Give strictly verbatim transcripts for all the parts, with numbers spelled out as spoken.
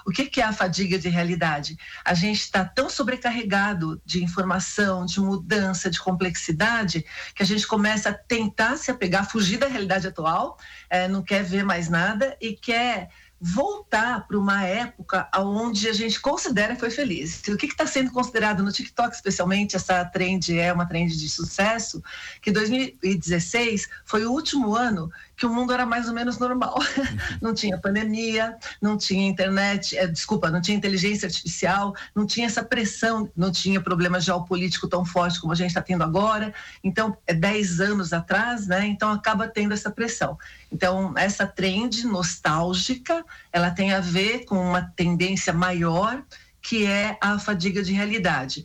O que, que é a fadiga de realidade? A gente está tão sobrecarregado de informação, de mudança, de complexidade, que a gente começa a tentar se apegar, fugir da realidade atual, é, não quer ver mais nada e quer voltar para uma época onde a gente considera que foi feliz. O que está sendo considerado no TikTok, especialmente, essa trend é uma trend de sucesso, que dois mil e dezesseis foi o último ano que o mundo era mais ou menos normal. Não tinha pandemia, não tinha internet, é, desculpa, não tinha inteligência artificial, não tinha essa pressão, não tinha problema geopolítico tão forte como a gente está tendo agora. Então, é dez anos atrás, né? Então, acaba tendo essa pressão. Então, essa trend nostálgica, ela tem a ver com uma tendência maior, que é a fadiga de realidade.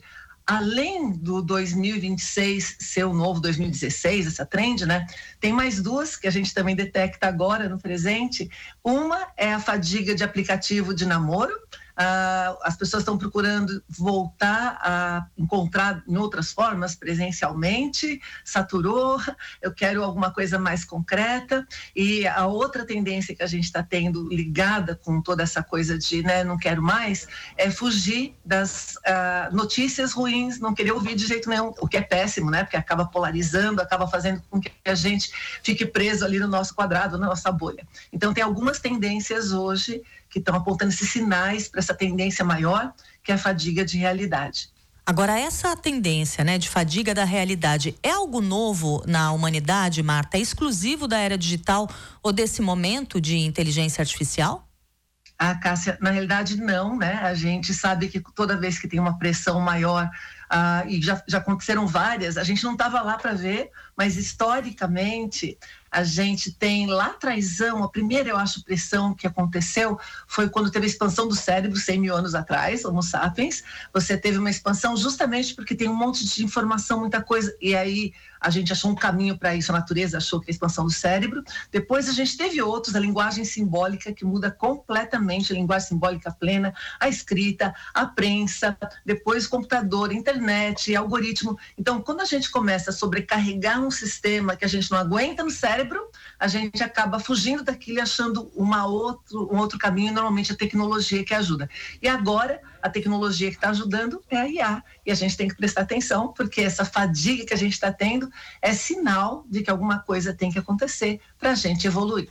Além do dois mil e vinte e seis ser o novo dois mil e dezesseis, essa trend, né? Tem mais duas que a gente também detecta agora no presente. Uma é a fadiga de aplicativo de namoro. Uh, as pessoas estão procurando voltar a encontrar em outras formas, presencialmente, saturou, eu quero alguma coisa mais concreta. E a outra tendência que a gente está tendo ligada com toda essa coisa de, né, não quero mais, é fugir das uh, notícias ruins, não querer ouvir de jeito nenhum, o que é péssimo, né, porque acaba polarizando, acaba fazendo com que a gente fique preso ali no nosso quadrado, na nossa bolha. Então tem algumas tendências hoje que estão apontando esses sinais para essa tendência maior, que é a fadiga de realidade. Agora, essa tendência, né, de fadiga da realidade é algo novo na humanidade, Marta? É exclusivo da era digital ou desse momento de inteligência artificial? Ah, Cássia, na realidade não, né? A gente sabe que toda vez que tem uma pressão maior, ah, e já, já aconteceram várias, a gente não estava lá para ver, mas historicamente a gente tem lá atrásão, a primeira, eu acho, pressão que aconteceu foi quando teve a expansão do cérebro, cem mil anos atrás, Homo sapiens. Você teve uma expansão justamente porque tem um monte de informação, muita coisa, e aí a gente achou um caminho para isso, a natureza achou que é a expansão do cérebro. Depois a gente teve outros, a linguagem simbólica, que muda completamente, a linguagem simbólica plena, a escrita, a prensa, depois o computador, a internet, algoritmo. Então, quando a gente começa a sobrecarregar um sistema que a gente não aguenta no cérebro, a gente acaba fugindo daquilo e achando uma outro, um outro caminho, normalmente a tecnologia que ajuda. E agora, a tecnologia que está ajudando é a I A. E a gente tem que prestar atenção, porque essa fadiga que a gente está tendo é sinal de que alguma coisa tem que acontecer para a gente evoluir.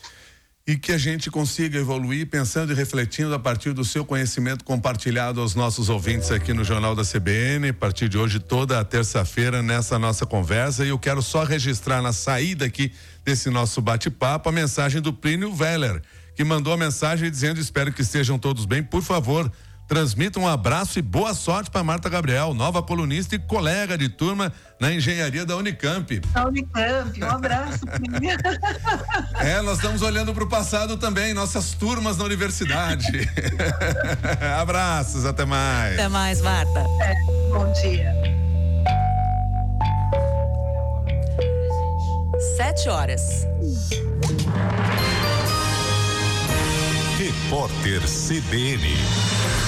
E que a gente consiga evoluir pensando e refletindo a partir do seu conhecimento compartilhado aos nossos ouvintes aqui no Jornal da C B N, a partir de hoje, toda a terça-feira, nessa nossa conversa. E eu quero só registrar na saída aqui desse nosso bate-papo a mensagem do Plínio Veller, que mandou a mensagem dizendo: espero que estejam todos bem, por favor, transmita um abraço e boa sorte para Marta Gabriel, nova colunista e colega de turma na engenharia da Unicamp. A Unicamp, um abraço. É, nós estamos olhando para o passado também, nossas turmas na universidade. Abraços, até mais. Até mais, Marta. É, bom dia. Sete horas. Repórter C B N.